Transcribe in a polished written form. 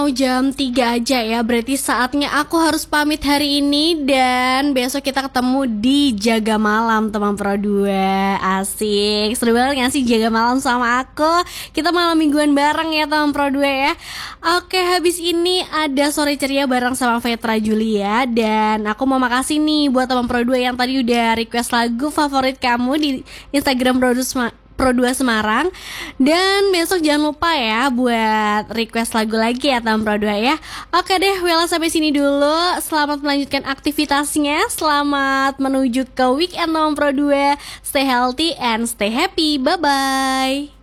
Jam 3 aja ya, berarti saatnya aku harus pamit hari ini. Dan besok kita ketemu di Jaga Malam teman Pro 2. Asik, seru banget gak sih Jaga Malam sama aku? Kita malam mingguan bareng ya teman Pro 2 ya. Oke, habis ini ada Sore Ceria bareng sama Vetra Julia. Dan aku mau makasih nih buat teman Pro 2 yang tadi udah request lagu favorit kamu di Instagram Pro 2 Semarang. Dan besok jangan lupa ya buat request lagu lagi ya teman Pro 2 ya. Oke deh, Wela sampai sini dulu. Selamat melanjutkan aktivitasnya. Selamat menuju ke weekend teman Pro 2. Stay healthy and stay happy. Bye bye.